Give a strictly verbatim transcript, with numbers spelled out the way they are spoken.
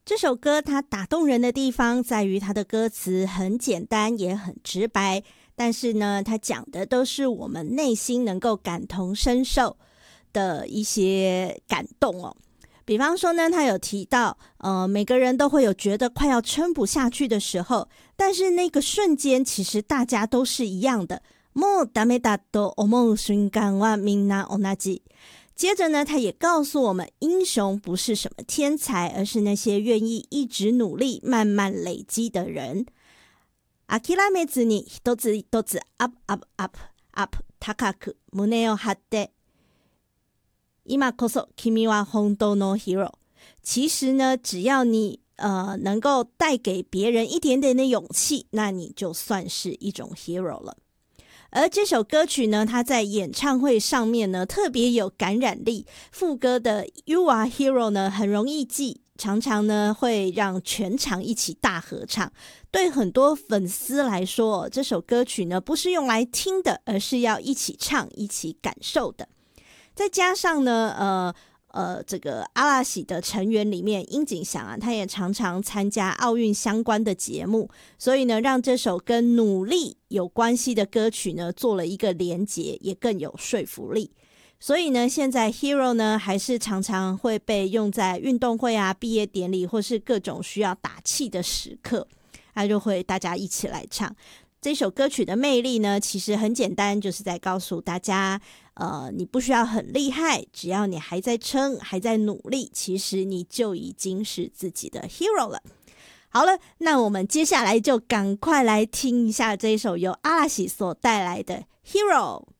这首歌它打动人的地方在于它的歌词很简单也很直白，但是呢它讲的都是我们内心能够感同身受的一些感动哦。比方说呢，他有提到呃，每个人都会有觉得快要撑不下去的时候，但是那个瞬间其实大家都是一样的。もうダメだと思う瞬間はみんな同じ。接着呢，他也告诉我们，英雄不是什么天才，而是那些愿意一直努力慢慢累积的人。諦めずに一つ一つアップアップアップアップ高く胸を張って今こそ君は本当の hero。 其实呢，只要你呃能够带给别人一点点的勇气，那你就算是一种 hero 了。而这首歌曲呢，它在演唱会上面呢特别有感染力，副歌的 You are hero 呢很容易记，常常呢会让全场一起大合唱。对很多粉丝来说，这首歌曲呢不是用来听的，而是要一起唱一起感受的。再加上呢呃呃，这个阿拉西的成员里面，樱井翔啊，他也常常参加奥运相关的节目，所以呢，让这首跟努力有关系的歌曲呢，做了一个连结，也更有说服力。所以呢，现在 Hero 呢，还是常常会被用在运动会啊、毕业典礼或是各种需要打气的时刻，他就会大家一起来唱。这首歌曲的魅力呢，其实很简单，就是在告诉大家呃，你不需要很厉害，只要你还在撑，还在努力，其实你就已经是自己的 hero 了。好了，那我们接下来就赶快来听一下这一首由阿拉西所带来的 Hero。